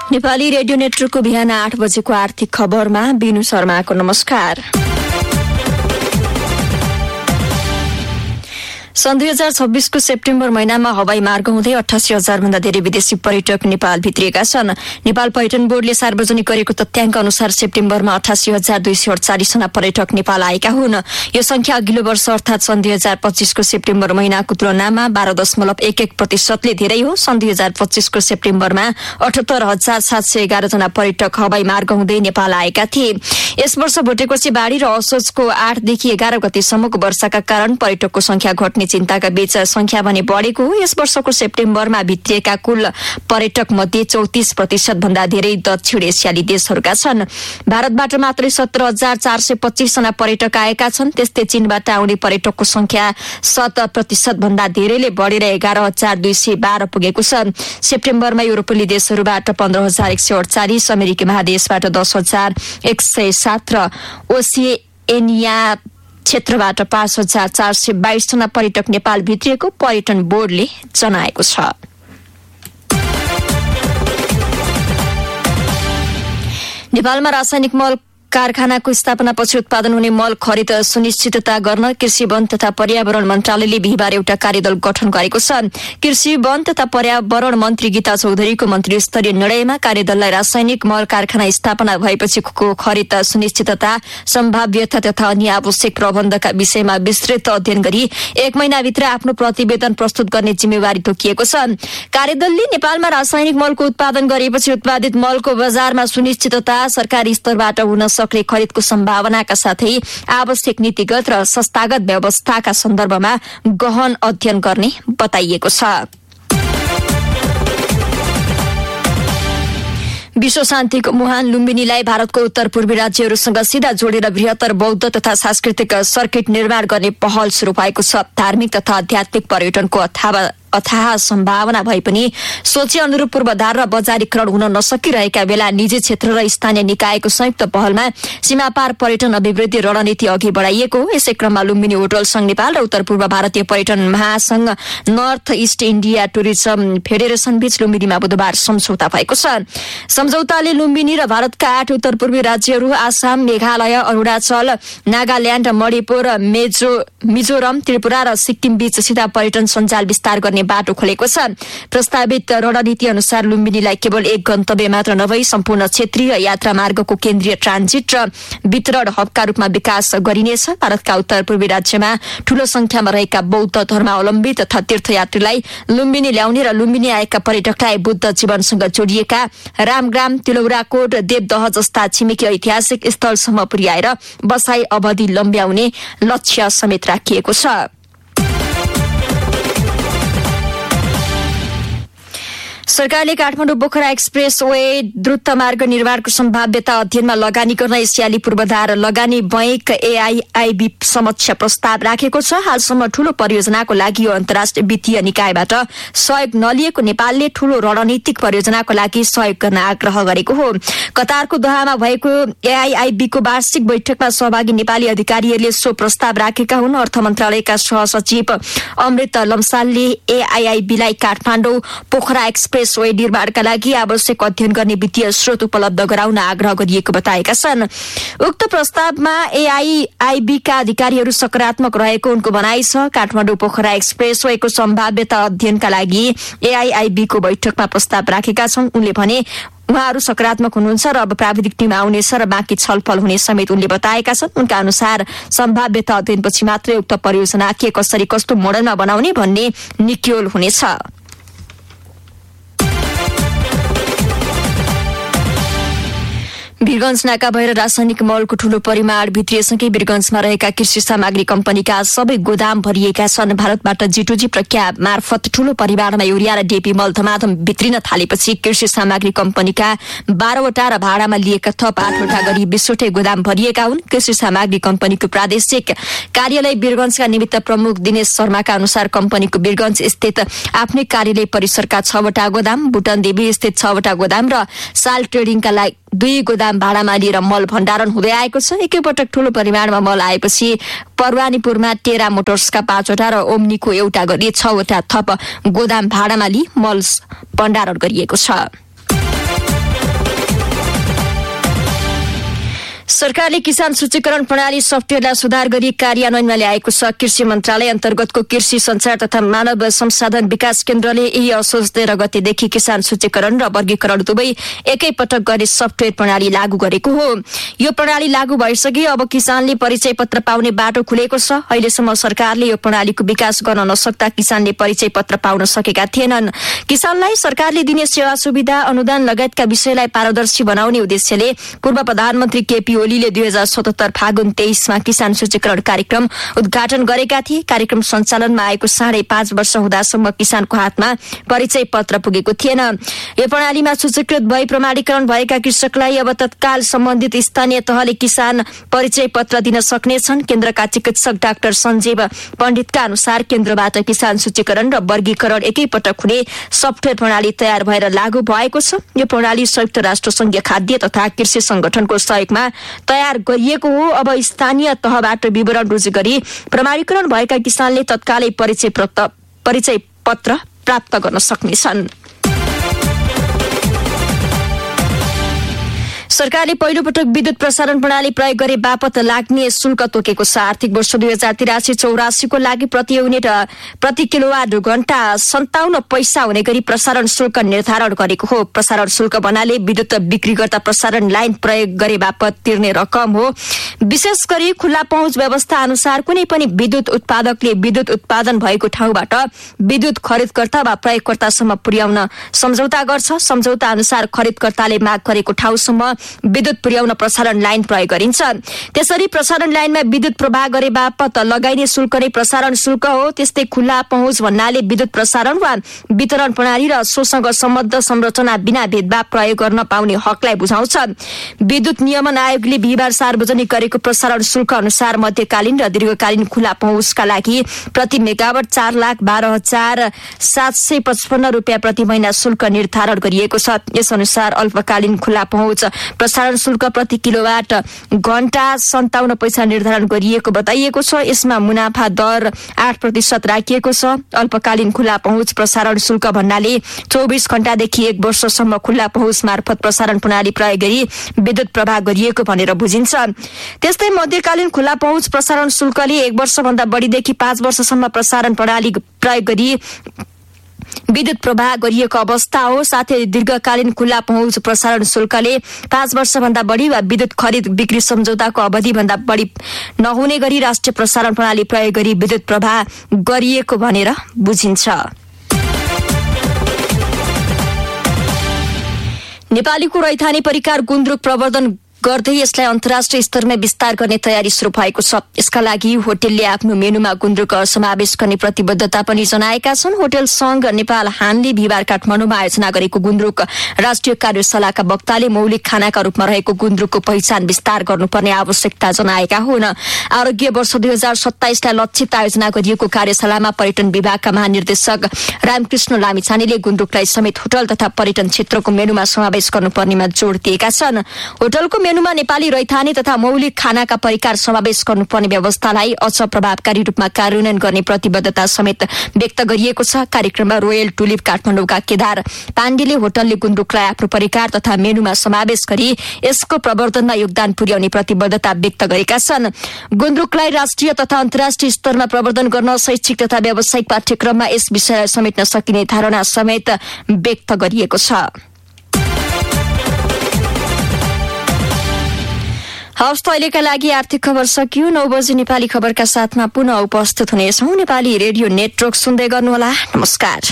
Nepali radio नेटवर्कको बिहान 8 बजेको आर्थिक खबरमा बिनु शर्माको नमस्कार। सन् 2026 को सेप्टेम्बर महिनामा हवाई मार्ग हुँदै 88,000 भन्दा धेरै विदेशी पर्यटक नेपाल भित्रिएका छन्। नेपाल पर्यटन बोर्डले सार्वजनिक गरेको तथ्याङ्क अनुसार सेप्टेम्बरमा 88,248 जना पर्यटक नेपाल आएका हुन्। यो संख्या अघिल्लो वर्ष अर्थात सन् 2025 को सेप्टेम्बर महिनाको तुलनामा 12.11% धेरै हो। सन् 2025 को सेप्टेम्बरमा 78,711 जना पर्यटक हवाई मार्ग हुँदै नेपाल आएका थिए। यस वर्ष भोटेकोशी बाढी र असोजको 8 देखि 11 गतेसम्मको वर्षाका कारण पर्यटकको संख्या घट्ने चिन्ताका बीच संख्या भने बढेको हो। यस वर्षको सेप्टेम्बरमा भित्रिएका कुल पर्यटक मध्ये 34% भन्दा धेरै दक्षिण एसियाली देशहरूका छन्। भारतबाट मात्रै 17,425 जना पर्यटक आएका छन्। त्यस्तै चीनबाट आउने पर्यटकको संख्या 7% भन्दा धेरैले बढेर 11,212 पुगेको छ। सेप्टेम्बरमा युरोपेली देशहरूबाट 15,148, अमेरिकी महादेशबाट 10,107 र ओसिएनिया क्षेत्रबाट 5,422 जना पर्यटक नेपाल भित्रिएको पर्यटन बोर्डले जनाएको छ। नेपालमा रासायनिक मल कारखानाको स्थापनापछि उत्पादन हुने मल खरिद सुनिश्चितता गर्न कृषि वन तथा पर्यावरण मन्त्रालयले बिहिबार एउटा कार्यदल गठन गरेको छ। कृषि वन तथा पर्यावरण मन्त्री गीता चौधरीको मन्त्री स्तरीय निर्णयमा कार्यदललाई रासायनिक मल कारखाना स्थापना भएपछिको खरिद सुनिश्चितता, सम्भाव्यता तथा अन्य आवश्यक प्रबन्धका विषयमा विस्तृत अध्ययन गरी 1 महिनाभित्र आफ्नो प्रतिवेदन प्रस्तुत गर्ने जिम्मेवारी तोकिएको छ। कार्यदलले नेपालमा रासायनिक मलको उत्पादन गरेपछि उत्पादित मलको बजारमा सुनिश्चितता, सरकारी स्तरबाट हुन सक्ने खरिदको सम्भावनाका साथै आवश्यक नीतिगत र संस्थागत व्यवस्थाका सन्दर्भमा गहन अध्ययन गर्ने बताइएको छ। विश्व शान्तिको मुहान लुम्बिनीलाई भारतको उत्तर पूर्वी राज्यहरूसँग सीधा जोडेर बृहत्तर बौद्ध तथा सांस्कृतिक सर्किट निर्माण गर्ने पहल शुरू भएको छ। धार्मिक तथा आध्यात्मिक पर्यटनको अथाह सम्भावना भए पनि सोचे अनुरूप पूर्वाधार र बजारीकरण हुन नसकिरहेका बेला निजी क्षेत्र र स्थानीय निकायको संयुक्त पहलमा सीमापार पर्यटन अभिवृद्धि रणनीति अघि बढाइएको हो। यसै क्रममा लुम्बिनी होटल संघ नेपाल र उत्तर पूर्व भारतीय पर्यटन महासंघ north east India tourism federation बीच लुम्बिनीमा बुधबार सम्झौता भएको छ। सम्झौताले लुम्बिनी र भारतका 8 उत्तर पूर्वी राज्यहरू आसाम, मेघालय, अरुणाचल, नागाल्याण्ड, मणिपुर, मिजोरम, त्रिपुरा र सिक्किम बीच सीधा पर्यटन सञ्जाल विस्तार गर्ने बाटो खोलेको छ। प्रस्तावित रणनीति अनुसार लुम्बिनीलाई केवल एक गन्तव्य मात्र नभई सम्पूर्ण क्षेत्रीय यात्रा मार्गको केन्द्रीय ट्रान्जिट र वितरण हबका रूपमा विकास गरिनेछ। भारतका उत्तर पूर्वी राज्यमा ठूलो संख्यामा रहेका बौद्ध धर्मावलम्बी तथा तीर्थयात्रीलाई लुम्बिनी ल्याउने र लुम्बिनी आएका पर्यटकलाई बुद्ध जीवनसँग जोडिएका रामग्राम, तिलौराकोट, देवदह जस्ता छिमेकी ऐतिहासिक स्थलसम्म पुर्याएर बसाई अवधि लम्ब्याउने लक्ष्य समेत राखिएको छ। सरकारले काठमाडौँ पोखरा एक्सप्रेस वे द्रुत मार्ग निर्माणको सम्भाव्यता अध्ययनमा लगानी गर्न एसियाली पूर्वाधार लगानी बैंक एआईआईबी समक्ष प्रस्ताव राखेको छ। हालसम्म ठूलो परियोजनाको लागि यो अन्तर्राष्ट्रिय वित्तीय निकायबाट सहयोग नलिएको नेपालले ठूलो रणनीतिक परियोजनाको लागि सहयोग गर्न आग्रह गरेको हो। कतारको दोहामा भएको एआईआईबीको वार्षिक बैठकमा सहभागी नेपाली अधिकारीहरूले सो प्रस्ताव राखेका हुन्। अर्थ मन्त्रालयका सहसचिव अमृत लम्सालले एआईआईबीलाई काठमाडौँ पोखरा एक्सप्रेस वे निर्माणका लागि आवश्यक अध्ययन गर्ने वित्तीय स्रोत उपलब्ध गराउन आग्रह गरिएको बताएका छन्। उक्त प्रस्तावमा एआईआईबीका अधिकारीहरू सकारात्मक रहेको उनको भनाइ छ। काठमाडौँ पोखरा एक्सप्रेस वेको सम्भाव्यता अध्ययनका लागि एआईआईबीको बैठकमा प्रस्ताव राखेका छन्। उनले भने उहाँहरू सकारात्मक हुनुहुन्छ र अब प्राविधिक टिम आउनेछ र बाँकी छलफल हुने समेत उनले बताएका छन्। उनका अनुसार सम्भाव्यता अध्ययनपछि मात्रै उक्त परियोजना के कसरी कस्तो मोडलमा बनाउने भन्ने निक्योल हुनेछ। वीरगञ्ज नाका भएर रासायनिक मलको ठूलो परिमाण भित्रिएसँगै वीरगञ्जमा रहेका कृषि सामग्री कम्पनीका सबै गोदाम भरिएका छन्। भारतबाट जिटुजी प्रक्रिया मार्फत ठूलो परिमाणमा युरिया र डेपी मल धमाधम भित्रिन थालेपछि कृषि सामग्री कम्पनीका 12वटा र भाडामा लिएका थप 8वटा गरी 20वटै गोदाम भरिएका हुन्। कृषि सामग्री कम्पनीको प्रादेशिक कार्यालय वीरगञ्जका निमित्त प्रमुख दिनेश शर्माका अनुसार कम्पनीको वीरगञ्ज स्थित आफ्नै कार्यालय परिसरका 6वटा गोदाम, बुटन देवी स्थित 6वटा गोदाम र साल ट्रेडिङका लागि 2 गोदाम भाडामा लिएर मल भण्डारण हुँदै आएको छ। एकैपटक ठूलो परिमाणमा मल आएपछि परवानीपुरमा टेरा मोटर्सका 5वटा र ओम्नीको एउटा गरी 6वटा थप गोदाम भाडामा लिई मल भण्डारण गरिएको छ। सरकारले किसान सूचीकरण प्रणाली सफ्टवेयरलाई सुधार गरी कार्यान्वयनमा ल्याएको छ। कृषि मन्त्रालय अन्तर्गतको कृषि संचार तथा मानव संसाधन विकास केन्द्रले यही असोज 13 गतेदेखि किसान सूचीकरण र वर्गीकरण दुवै एकै पटक गर्ने सफ्टवेयर प्रणाली लागू गरेको हो। यो प्रणाली लागू भइसके अब किसानले परिचय पत्र पाउने बाटो खुलेको छ। अहिलेसम्म सरकारले यो प्रणालीको विकास गर्न नसक्दा किसानले परिचय पत्र पाउन सकेका थिएनन्। किसानलाई सरकारले दिने सेवा सुविधा अनुदान लगायतका विषयलाई पारदर्शी बनाउने उद्देश्यले पूर्व प्रधानमन्त्री केपी ओलीले 2077 फागुन 23 मा किसान सूचीकरण कार्यक्रम उद्घाटन गरेका थिए। कार्यक्रम सञ्चालनमा आएको 5.5 वर्ष हुँदासम्म किसानको हातमा परिचय पत्र पुगेको थिएन। यो प्रणालीमा सूचीकृत भई प्रमाणीकरण भएका कृषकलाई अब तत्काल सम्बन्धित स्थानीय तहले किसान परिचय पत्र दिन सक्नेछन्। केन्द्रका चिकित्सक डाक्टर सञ्जीव पण्डितका अनुसार केन्द्रबाट किसान सूचीकरण र वर्गीकरण एकै पटक हुने सफ्टवेयर प्रणाली तयार भएर लागू भएको छ। यो प्रणाली संयुक्त राष्ट्र संघीय खाद्य तथा कृषि संगठनको सहयोगमा तयार गरिएको हो। अब स्थानीय तहबाट विवरण रुजु गरी प्रमाणीकरण भएका किसानले तत्कालै परिचय पत्र प्राप्त गर्न सक्नेछन्। सरकारले पहिलो पटक विद्युत प्रसारण प्रणाली प्रयोग गरे बापत लाग्ने शुल्क तोकेको छ। आर्थिक वर्ष 2083-84 को लागि प्रति युनिट प्रति किलोवाट घण्टा 57 पैसा हुने गरी प्रसारण शुल्क निर्धारण गरेको हो। प्रसारण शुल्क भन्नाले विद्युत बिक्री गर्दा प्रसारण लाइन प्रयोग गरे बापत तिर्ने रकम हो। विशेष गरी खुल्ला पहुँच व्यवस्था अनुसार कुनै पनि विद्युत उत्पादकले विद्युत उत्पादन भएको ठाउँबाट विद्युत खरिदकर्ता वा प्रयोगकर्तासम्म पुर्याउन सम्झौता गर्छ। सम्झौता अनुसार खरिदकर्ताले माग गरेको ठाउँसम्म विद्युत पुर्याउन प्रसारण लाइन प्रयोग गरिन्छ। त्यसरी प्रसारण लाइनमा विद्युत प्रवाह गरे बापत लगाइने शुल्क नै प्रसारण शुल्क हो। त्यस्तै खुल्ला पहुँच भन्नाले विद्युत प्रसारण वा वितरण प्रणाली र सोसँग सम्बद्ध संरचना बिना भेदभाव प्रयोग गर्न पाउने हकलाई बुझाउँछ। विद्युत नियमन आयोगले बिहिबार सार्वजनिक गरेको प्रसारण शुल्क अनुसार मध्यकालीन र दीर्घकालीन खुल्ला पहुँचका लागि प्रति मेगावाट 4,12,755 रुपियाँ प्रति महिना शुल्क निर्धारण गरिएको छ। यस अनुसार अल्पकालीन खुल्ला पहुँच प्रसारण शुल्क प्रति किलोवाट घण्टा 57 पैसा निर्धारण गरिएको बताइएको छ। यसमा मुनाफा दर 8% राखिएको छ। अल्पकालीन खुल्ला पहुँच प्रसारण शुल्क भन्नाले 24 घण्टादेखि 1 वर्षसम्म खुल्ला पहुँच मार्फत प्रसारण प्रणाली प्रयोग गरी विद्युत प्रवाह गरिएको भनेर बुझिन्छ। त्यस्तै मध्यकालीन खुल्ला पहुँच प्रसारण शुल्कले 1 वर्षभन्दा बढीदेखि 5 वर्षसम्म प्रसारण प्रणाली प्रयोग गरी विद्युत प्रवाह गरिएको अवस्था हो। साथै दीर्घकालीन खुल्ला पहुँच प्रसारण शुल्कले 5 वर्षभन्दा बढी वा विद्युत खरिद बिक्री सम्झौताको अवधिभन्दा बढी नहुने गरी राष्ट्रिय प्रसारण प्रणाली प्रयोग गरी विद्युत प्रवाह गरिएको भनेर बुझिन्छ। नेपालीको रैथाने परिकार गुन्द्रुक प्रवर्धन गर्दै यसलाई अन्तर्राष्ट्रिय स्तरमा विस्तार गर्ने तयारी शुरू भएको छ। यसका लागि होटलले आफ्नो मेनुमा गुन्द्रुक समावेश गर्ने प्रतिबद्धता पनि जनाएका छन्। होटल संघ नेपाल हानले बिहिबार काठमाडौँमा आयोजना गरेको गुन्द्रुक राष्ट्रिय कार्यशालाका वक्ताले मौलिक खानाका रूपमा रहेको गुन्द्रुकको पहिचान विस्तार गर्नुपर्ने आवश्यकता जनाएका हुन्। आरोग्य वर्ष 2027लाई लक्षित आयोजना गरिएको कार्यशालामा पर्यटन विभागका महानिर्देशक रामकृष्ण लामिछानेले गुन्द्रुकलाई समेत होटल तथा पर्यटन क्षेत्रको मेनुमा समावेश गर्नुपर्नेमा जोड़ दिएका छन्। होटलको मेनुमा नेपाली रैथाने तथा मौलिक खानाका परिकार समावेश गर्नुपर्ने व्यवस्थालाई अझ प्रभावकारी रूपमा कार्यान्वयन गर्ने प्रतिबद्धता समेत व्यक्त गरिएको छ। कार्यक्रममा रोयल टुलिप काठमाडौँका केदार पाण्डेले होटलले गुन्द्रुकलाई आफ्नो परिकार तथा मेनुमा समावेश गरी यसको प्रवर्धनमा योगदान पुर्याउने प्रतिबद्धता व्यक्त गरेका छन्। गुन्द्रुकलाई राष्ट्रिय तथा अन्तर्राष्ट्रिय स्तरमा प्रवर्धन गर्न शैक्षिक तथा व्यावसायिक पाठ्यक्रममा यस विषयलाई समेट्न सकिने धारणा समेत व्यक्त गरिएको छ। हवस् त अहिलेका लागि आर्थिक खबर सकियो। 9 बजे नेपाली खबरका साथमा पुनः उपस्थित हुनेछौँ। नेपाली रेडियो नेटवर्क सुन्दै गर्नुहोला। नमस्कार।